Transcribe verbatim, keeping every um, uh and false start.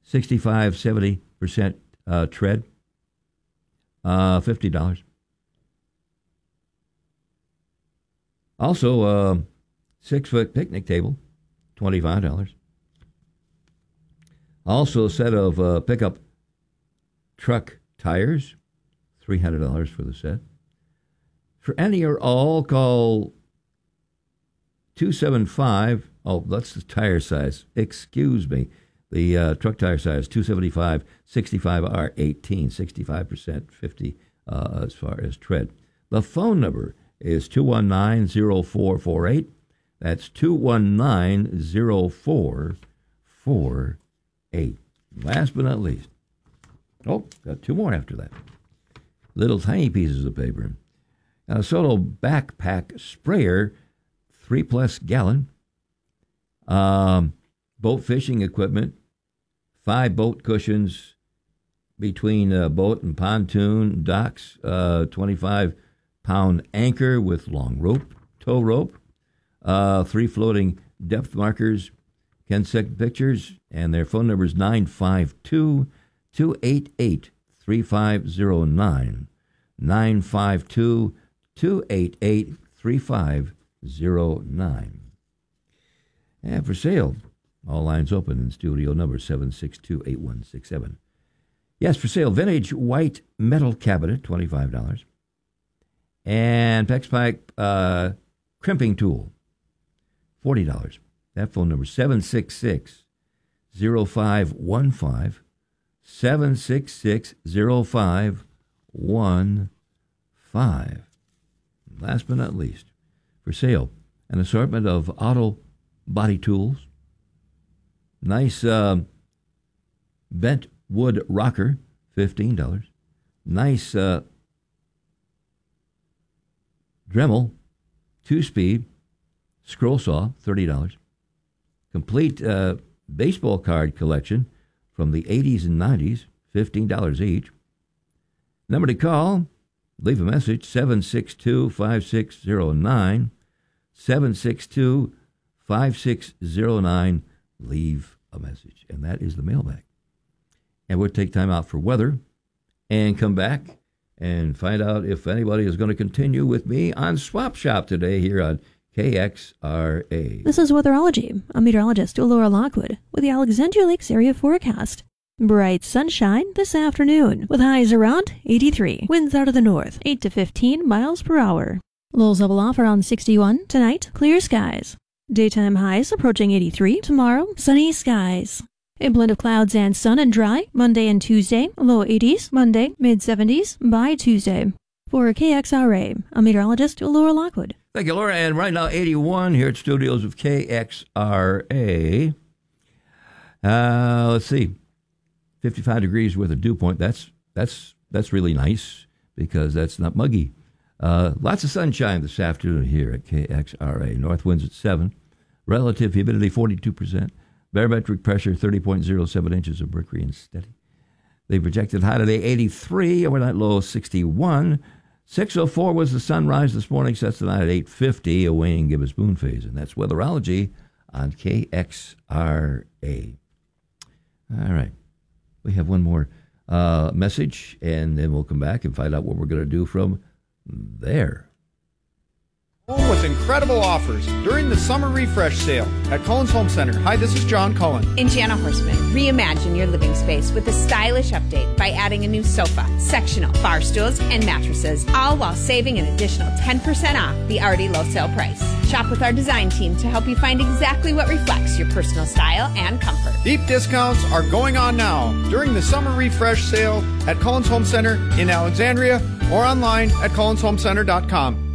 sixty-five, seventy percent uh, tread, uh, fifty dollars. Also, uh, six-foot picnic table, twenty-five dollars. Also, a set of uh, pickup truck tires, three hundred dollars for the set. For any or all, call two seven five. Oh, that's the tire size. Excuse me. The uh, truck tire size, two seventy-five, sixty-five R eighteen, sixty-five percent, fifty uh, as far as tread. The phone number is two one nine, zero four four eight. That's two one nine, zero four four eight. Last but not least, oh, got two more after that. Little tiny pieces of paper. A Solo backpack sprayer, three plus gallon. Um, boat fishing equipment, five boat cushions between uh, boat and pontoon docks, uh, twenty-five pound anchor with long rope, tow rope, uh, three floating depth markers, Ken Sec Pictures, and their phone number is nine five two, two eight eight, three five zero nine, nine five two, two eight eight, three five zero nine. And for sale, all lines open in studio number seven six two, eight one six seven. Yes, for sale, vintage white metal cabinet, twenty-five dollars. And PEX Pipe uh, crimping tool, forty dollars. That phone number, seven six six, zero five one five, seven six six, zero five one five. Last but not least, for sale, an assortment of auto body tools, nice uh, bent wood rocker, fifteen dollars, nice uh, Dremel two-speed scroll saw, thirty dollars, complete uh, baseball card collection from the eighties and nineties, fifteen dollars each. Number to call, leave a message, seven six two, five six zero nine, seven six two, five six zero nine. Leave a message. And that is the mailbag. And we'll take time out for weather and come back and find out if anybody is going to continue with me on Swap Shop today here on K X R A. This is Weatherology. I'm meteorologist Laura Lockwood with the Alexandria Lakes area forecast. Bright sunshine this afternoon with highs around eighty-three. Winds out of the north, eight to fifteen miles per hour. Lows level off around sixty-one. Tonight, clear skies. Daytime highs approaching eighty-three. Tomorrow, sunny skies. A blend of clouds and sun and dry. Monday and Tuesday, low eighties. Monday, mid seventies by Tuesday. For K X R A, I'm meteorologist Laura Lockwood. Thank you, Laura. And right now, eighty-one here at studios of K X R A. Uh, let's see. fifty-five degrees worth of dew point. That's that's that's really nice because that's not muggy. Uh, lots of sunshine this afternoon here at K X R A. North winds at seven. Relative humidity forty-two percent. Barometric pressure thirty point zero seven inches of mercury and steady. The projected high today eighty-three. Overnight low sixty-one. six oh four was the sunrise this morning. Sets tonight at eight fifty. A waning gibbous moon phase. And that's Weatherology on K X R A. All right. We have one more uh, message, and then we'll come back and find out what we're going to do from there. Home with incredible offers during the summer refresh sale at Cullen's Home Center. Hi, this is John Cullen. And Jana Horstman. Reimagine your living space with a stylish update by adding a new sofa, sectional, bar stools, and mattresses, all while saving an additional ten percent off the already low sale price. Shop with our design team to help you find exactly what reflects your personal style and comfort. Deep discounts are going on now during the summer refresh sale at Cullen's Home Center in Alexandria or online at cullens home center dot com.